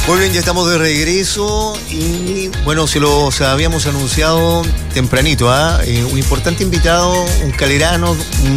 Muy bien, ya estamos de regreso y bueno, se los habíamos anunciado tempranito, un importante invitado, un calerano,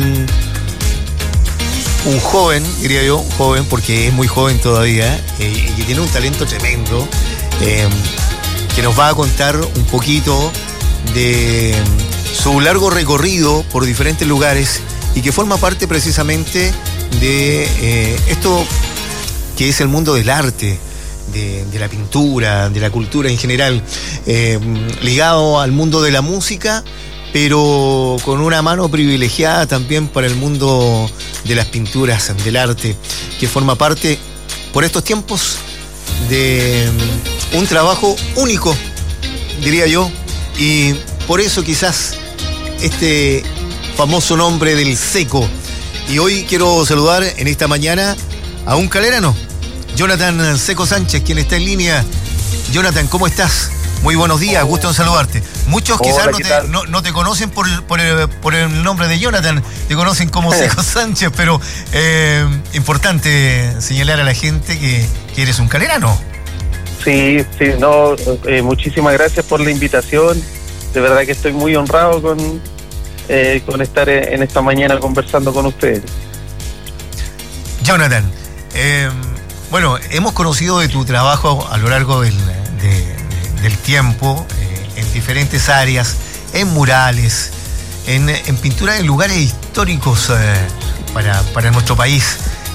un joven, diría yo, joven porque es muy joven todavía y que tiene un talento tremendo, que nos va a contar un poquito de su largo recorrido por diferentes lugares y que forma parte precisamente de esto que es el mundo del arte, de la pintura, de la cultura en general, ligado al mundo de la música, pero con una mano privilegiada también para el mundo de las pinturas, del arte, que forma parte, por estos tiempos, de un trabajo único, diría yo, y por eso quizás este famoso nombre del Seco. Y hoy quiero saludar en esta mañana a un calerano, Jonathan Seco Sánchez, quien está en línea. Jonathan, ¿cómo estás? Muy buenos días, gusto en saludarte. Muchos quizás no te conocen por el nombre de Jonathan, te conocen como Seco Sánchez, pero importante señalar a la gente que eres un calerano. Sí, muchísimas gracias por la invitación. De verdad que estoy muy honrado con estar en esta mañana conversando con ustedes. Jonathan, bueno, hemos conocido de tu trabajo a lo largo del tiempo, en diferentes áreas, en murales, en pintura en lugares históricos para nuestro país.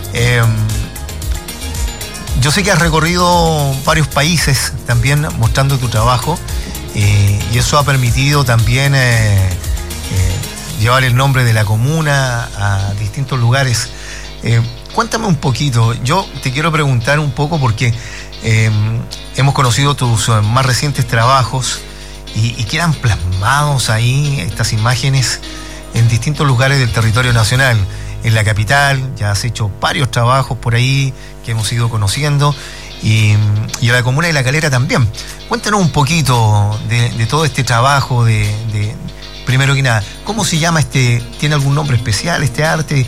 Yo sé que has recorrido varios países también mostrando tu trabajo y eso ha permitido también llevar el nombre de la comuna a distintos lugares. Cuéntame un poquito, yo te quiero preguntar un poco porque hemos conocido tus más recientes trabajos y quedan plasmados ahí estas imágenes en distintos lugares del territorio nacional. En la capital ya has hecho varios trabajos por ahí que hemos ido conociendo y en la comuna de La Calera también. Cuéntanos un poquito de todo este trabajo primero que nada, ¿cómo se llama ¿tiene algún nombre especial este arte?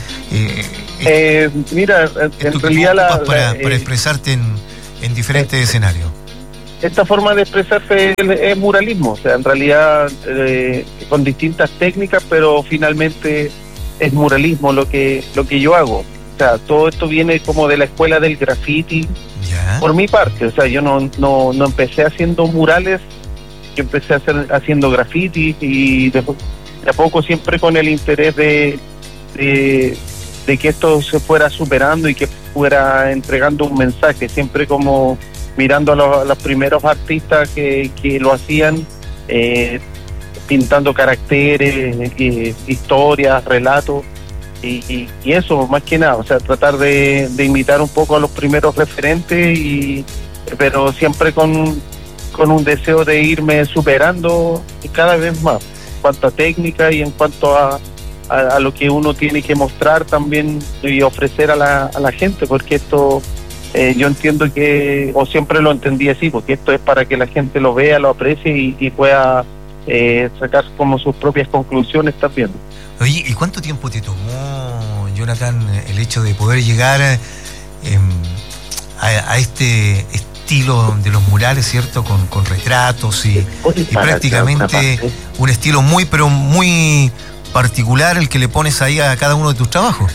Mira, en realidad para expresarte en diferentes escenarios. Esta forma de expresarse es muralismo, o sea, en realidad con distintas técnicas, pero finalmente es muralismo lo que yo hago. O sea, todo esto viene como de la escuela del graffiti, ¿ya? Por mi parte, o sea, yo no empecé haciendo murales, yo empecé haciendo graffiti y de a poco siempre con el interés de que esto se fuera superando y que fuera entregando un mensaje, siempre como mirando a los primeros artistas que lo hacían, pintando caracteres, historias, relatos, y eso más que nada, o sea, tratar de imitar un poco a los primeros referentes, pero siempre con un deseo de irme superando cada vez más en cuanto a técnica y en cuanto a lo que uno tiene que mostrar también y ofrecer a la gente, porque esto yo entiendo o siempre lo entendí así, porque esto es para que la gente lo vea, lo aprecie y pueda sacar como sus propias conclusiones también. Oye, ¿y cuánto tiempo te tomó, Jonathan, el hecho de poder llegar a este estilo de los murales, ¿cierto? Con retratos y prácticamente un estilo pero muy particular el que le pones ahí a cada uno de tus trabajos?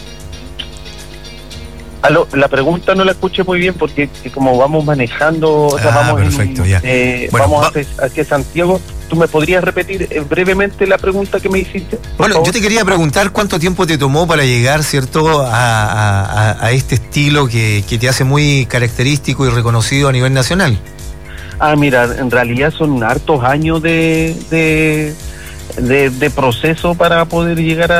La pregunta no la escuché muy bien porque como vamos manejando, o sea, vamos perfecto, ya. Vamos hacia Santiago. ¿Tú me podrías repetir brevemente la pregunta que me hiciste? Bueno, yo te quería preguntar cuánto tiempo te tomó para llegar, ¿cierto?, a este estilo que te hace muy característico y reconocido a nivel nacional. Mira, en realidad son hartos años de proceso para poder llegar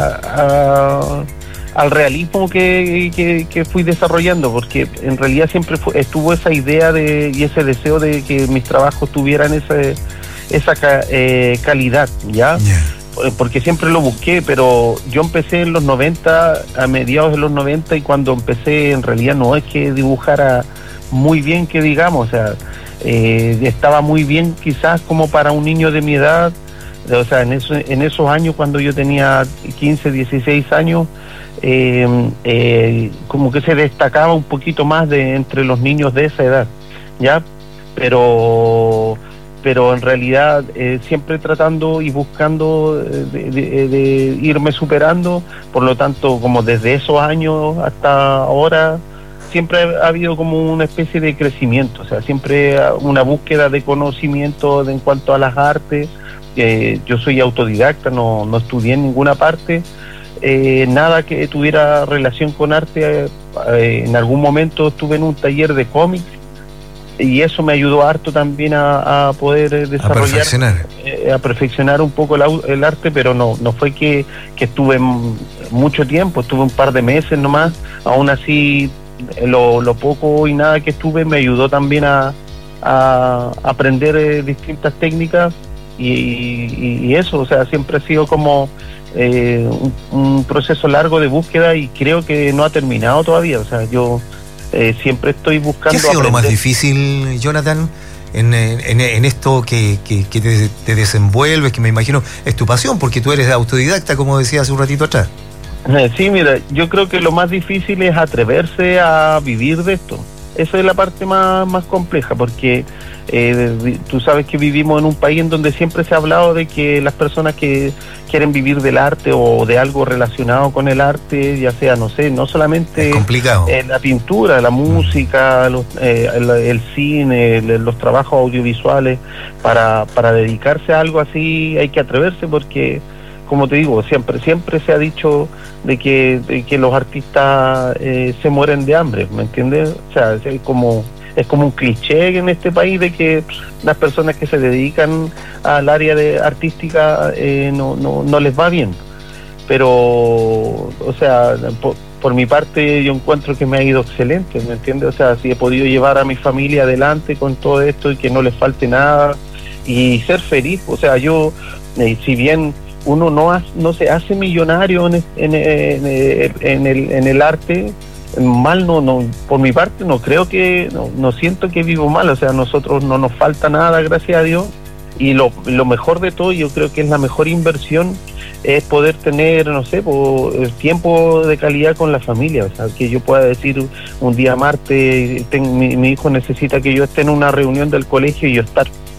al realismo que fui desarrollando, porque en realidad siempre estuvo esa idea y ese deseo de que mis trabajos tuvieran esa calidad, ¿ya? Yeah. Porque siempre lo busqué, pero yo empecé en los 90, a mediados de los 90, y cuando empecé en realidad no es que dibujara muy bien, que digamos, o sea, estaba muy bien quizás como para un niño de mi edad, o sea, en esos años cuando yo tenía 15, 16 años, como que se destacaba un poquito más entre los niños de esa edad. ¿ya? Pero en realidad siempre tratando y buscando de irme superando, por lo tanto, como desde esos años hasta ahora, siempre ha habido como una especie de crecimiento, o sea, siempre una búsqueda de conocimiento en cuanto a las artes. Yo soy autodidacta, no estudié en ninguna parte, nada que tuviera relación con arte. En algún momento estuve en un taller de cómics y eso me ayudó harto también a poder desarrollar, a perfeccionar un poco el arte, pero no fue que estuve mucho tiempo, estuve un par de meses nomás. Aún así lo poco y nada que estuve me ayudó también a aprender distintas técnicas y eso, o sea, siempre ha sido como un proceso largo de búsqueda y creo que no ha terminado todavía. O sea, yo siempre estoy buscando. ¿Qué ha sido lo más difícil, Jonathan, en esto que te desenvuelves, que me imagino es tu pasión, porque tú eres autodidacta, como decía hace un ratito atrás? Sí, mira, yo creo que lo más difícil es atreverse a vivir de esto. Esa es la parte más compleja, porque tú sabes que vivimos en un país en donde siempre se ha hablado de que las personas que quieren vivir del arte o de algo relacionado con el arte, ya sea, no sé, no solamente la pintura, la música, el cine, los trabajos audiovisuales, para dedicarse a algo así hay que atreverse, porque como te digo, siempre se ha dicho de que los artistas se mueren de hambre, ¿me entiendes? O sea, es como un cliché en este país de que las personas que se dedican al área artística no les va bien. Pero, o sea, por mi parte yo encuentro que me ha ido excelente, ¿me entiendes? O sea, si he podido llevar a mi familia adelante con todo esto y que no les falte nada y ser feliz. O sea, yo, si bien uno no se hace millonario en el arte, mal no, por mi parte no creo que, no siento que vivo mal. O sea, a nosotros no nos falta nada, gracias a Dios, y lo mejor de todo, yo creo que es la mejor inversión, es poder tener, no sé, tiempo de calidad con la familia. O sea, que yo pueda decir un día martes, mi hijo necesita que yo esté en una reunión del colegio y yo estar.